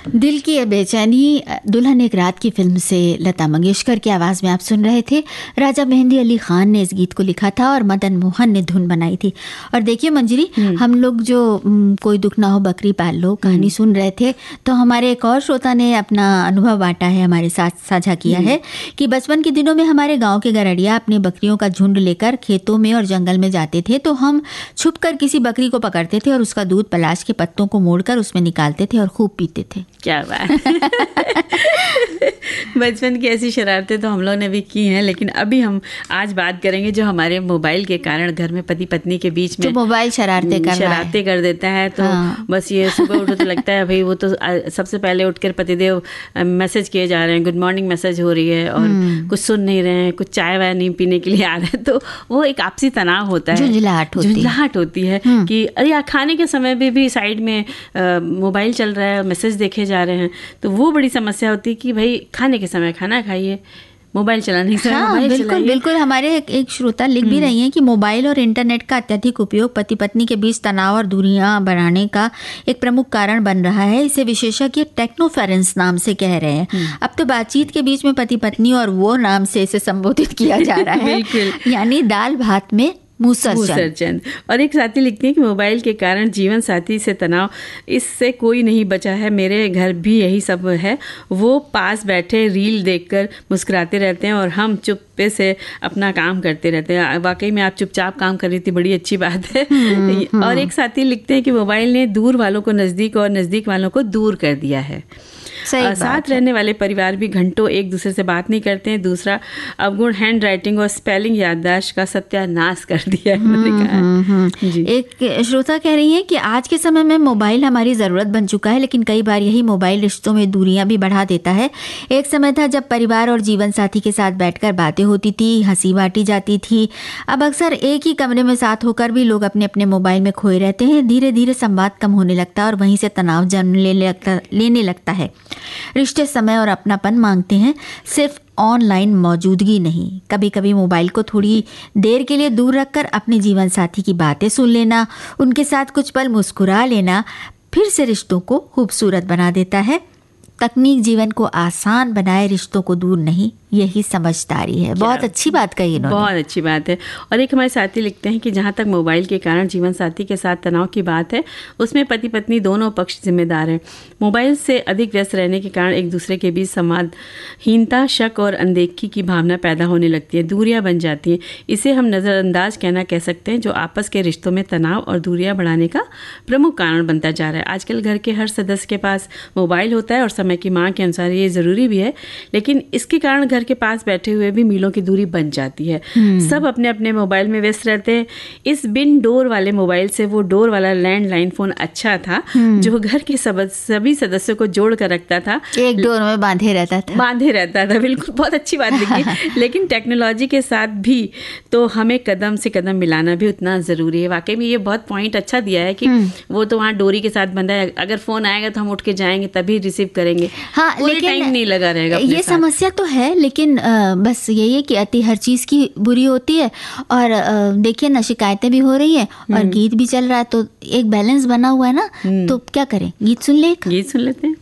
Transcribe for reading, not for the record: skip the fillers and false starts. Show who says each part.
Speaker 1: दिल की ये बेचैनी दुल्हन एक रात की फिल्म से लता मंगेशकर की आवाज़ में आप सुन रहे थे। राजा मेहंदी अली खान ने इस गीत को लिखा था और मदन मोहन ने धुन बनाई थी। और देखिए मंजरी, हम लोग जो कोई दुख ना हो बकरी पाल लो कहानी सुन रहे थे, तो हमारे एक और श्रोता ने अपना अनुभव बांटा है, हमारे साथ साझा किया है कि बचपन के दिनों में हमारे गाँव के गरड़िया अपनी बकरियों का झुंड लेकर खेतों में और जंगल में जाते थे, तो हम छुप कर किसी बकरी को पकड़ते थे और उसका दूध पलाश के पत्तों को मोड़कर उसमें निकालते थे और खूब पीते थे।
Speaker 2: क्या बात बचपन की ऐसी शरारतें तो हम लोग ने भी की हैं, लेकिन अभी हम आज बात करेंगे जो हमारे मोबाइल के कारण घर में पति पत्नी के बीच में
Speaker 1: जो मोबाइल शरारतें कर देता
Speaker 2: है। तो बस ये सुबह उठो तो लगता है भाई वो तो सबसे पहले उठकर पतिदेव मैसेज किए जा रहे हैं, गुड मॉर्निंग मैसेज हो रही है और कुछ सुन नहीं रहे हैं, कुछ चाय वाय नहीं पीने के लिए आ रहे हैं, तो वो एक आपसी तनाव होता है, झुंझलाहट होती है कि अरे खाने के समय भी साइड में मोबाइल चल रहा है, मैसेज देखे जा रहे हैं, तो वो बड़ी समस्या होती है कि भाई खाने के समय खाना खाइए, मोबाइल चलाने से
Speaker 1: बिल्कुल। हमारे एक श्रोता लिख भी रही हैं कि मोबाइल और इंटरनेट का अत्यधिक उपयोग पति पत्नी के बीच तनाव और दूरियां बढ़ाने का एक प्रमुख कारण बन रहा है। इसे विशेषज्ञ टेक्नोफेरेंस नाम से कह रहे हैं। अब तो बातचीत के बीच में पति पत्नी और वो नाम से इसे संबोधित किया जा रहा है यानी दाल भात में मुसरचंद।
Speaker 2: और एक साथी लिखती हैं कि मोबाइल के कारण जीवन साथी से तनाव, इससे कोई नहीं बचा है, मेरे घर भी यही सब है, वो पास बैठे रील देखकर मुस्कुराते रहते हैं और हम चुप्पे से अपना काम करते रहते हैं। वाकई में आप चुपचाप काम कर रही थी, बड़ी अच्छी बात है। और एक साथी लिखते हैं कि मोबाइल ने दूर वालों को नज़दीक और नज़दीक वालों को दूर कर दिया है। साथ रहने वाले परिवार भी घंटों एक दूसरे से बात नहीं करते हैं। दूसरा अवगुण हैंड राइटिंग और स्पेलिंग याददाश्त का सत्यानाश कर दिया है।
Speaker 1: जी। एक श्रोता कह रही है कि आज के समय में मोबाइल हमारी ज़रूरत बन चुका है, लेकिन कई बार यही मोबाइल रिश्तों में दूरियां भी बढ़ा देता है। एक समय था जब परिवार और जीवन साथी के साथ बैठकर बातें होती थी, हंसी बांटी जाती थी। अब अक्सर एक ही कमरे में साथ होकर भी लोग अपने अपने मोबाइल में खोए रहते हैं। धीरे धीरे संवाद कम होने लगता है और वहीं से तनाव जन्म लेने लगता है। रिश्ते समय और अपनापन मांगते हैं, सिर्फ ऑनलाइन मौजूदगी नहीं। कभी कभी मोबाइल को थोड़ी देर के लिए दूर रखकर अपने जीवन साथी की बातें सुन लेना, उनके साथ कुछ पल मुस्कुरा लेना फिर से रिश्तों को खूबसूरत बना देता है। तकनीक जीवन को आसान बनाए, रिश्तों को दूर नहीं, यही समझदारी है। बहुत अच्छी बात कही इन्होंने।
Speaker 2: बहुत अच्छी बात है। और एक हमारे साथी लिखते हैं कि जहाँ तक मोबाइल के कारण जीवन साथी के साथ तनाव की बात है, उसमें पति पत्नी दोनों पक्ष जिम्मेदार हैं। मोबाइल से अधिक व्यस्त रहने के कारण एक दूसरे के बीच संवादहीनता, शक और अनदेखी की भावना पैदा होने लगती है, दूरियां बन जाती हैं। इसे हम नज़रअंदाज कहना कह सकते हैं, जो आपस के रिश्तों में तनाव और दूरियां बढ़ाने का प्रमुख कारण बनता जा रहा है। आजकल घर के हर सदस्य के पास मोबाइल होता है और समय की मांग के अनुसार ये ज़रूरी भी है, लेकिन इसके कारण घर के पास बैठे हुए भी मीलों की दूरी बन जाती है। सब अपने अपने मोबाइल में व्यस्त रहते हैं। इस बिन डोर वाले मोबाइल से वो डोर वाला लैंडलाइन फोन अच्छा था, जो घर के सभी सदस्यों को जोड़ कर रखता था,
Speaker 1: एक डोर में बांधे रहता था।
Speaker 2: बिल्कुल, बहुत अच्छी बात लिखी। लेकिन टेक्नोलॉजी के साथ भी तो हमें कदम से कदम मिलाना भी उतना ज़रूरी है। वाकई में ये बहुत पॉइंट अच्छा दिया है कि वो तो वहाँ डोरी के साथ बंधा है, अगर फ़ोन आएगा तो हम उठ के जाएंगे तभी रिसीव करेंगे।
Speaker 1: हाँ, लेकिन
Speaker 2: टाइम नहीं लगा रहेगा।
Speaker 1: ये समस्या तो है, लेकिन बस यही है कि अति हर चीज़ की बुरी होती है। और देखिए ना, शिकायतें भी हो रही हैं और गीत भी चल रहा है, तो एक बैलेंस बना हुआ है ना। तो क्या करें, गीत सुन लेते हैं।